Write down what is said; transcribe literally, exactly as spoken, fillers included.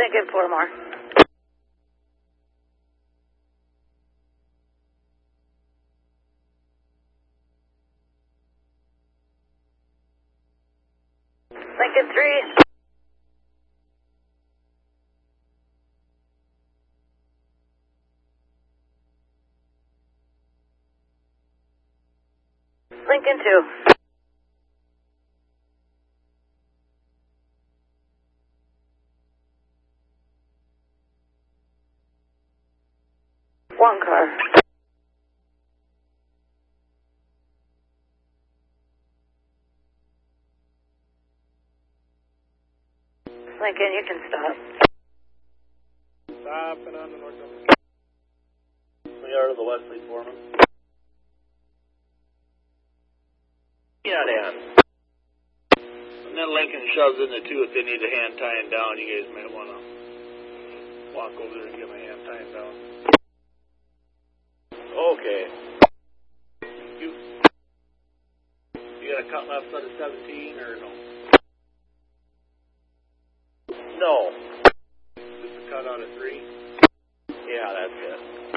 Lincoln, four more. Lincoln, three. Lincoln, two. One car. Lincoln, you can stop. Stop and on the north number. We are to the Wesley Foreman. Yeah, Dan. And then Lincoln shoves in the two if they need a hand tying down. You guys might want to walk over there and give them a hand tying down. Okay. You, you got a cut left side of seventeen or no? No. Just a cut out of three? Yeah, that's it.